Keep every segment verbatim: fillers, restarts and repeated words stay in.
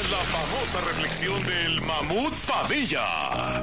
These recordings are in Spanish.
La famosa reflexión del Mamut Padilla.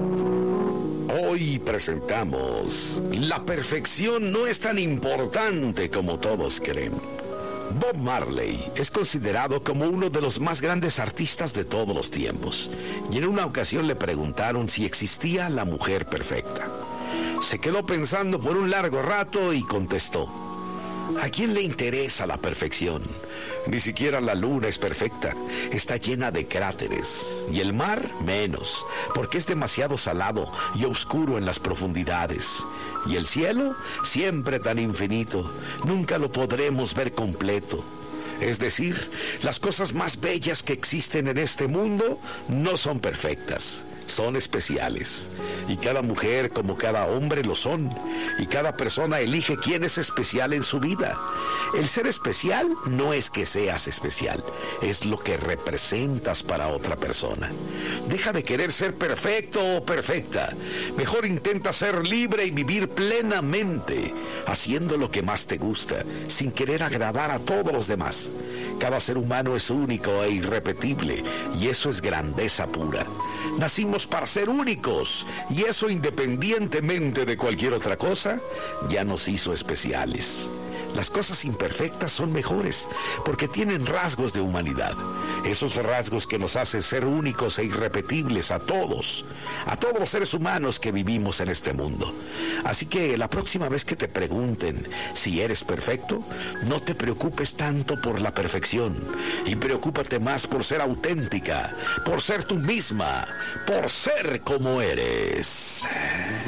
Hoy presentamos: la perfección no es tan importante como todos creen. Bob Marley es considerado como uno de los más grandes artistas de todos los tiempos, y en una ocasión le preguntaron si existía la mujer perfecta. Se quedó pensando por un largo rato y contestó: ¿a quién le interesa la perfección? Ni siquiera la luna es perfecta, está llena de cráteres, y el mar menos, porque es demasiado salado y oscuro en las profundidades. Y el cielo, siempre tan infinito, nunca lo podremos ver completo. Es decir, las cosas más bellas que existen en este mundo no son perfectas, son especiales. Y cada mujer, como cada hombre, lo son. Y cada persona elige quién es especial en su vida. El ser especial no es que seas especial, es lo que representas para otra persona. Deja de querer ser perfecto o perfecta. Mejor intenta ser libre y vivir plenamente, haciendo lo que más te gusta, sin querer agradar a todos los demás. Cada ser humano es único e irrepetible, y eso es grandeza pura. Nacimos para ser únicos, y eso, independientemente de cualquier otra cosa, ya nos hizo especiales. Las cosas imperfectas son mejores porque tienen rasgos de humanidad. Esos rasgos que nos hacen ser únicos e irrepetibles a todos, a todos los seres humanos que vivimos en este mundo. Así que la próxima vez que te pregunten si eres perfecto, no te preocupes tanto por la perfección y preocúpate más por ser auténtica, por ser tú misma, por ser como eres.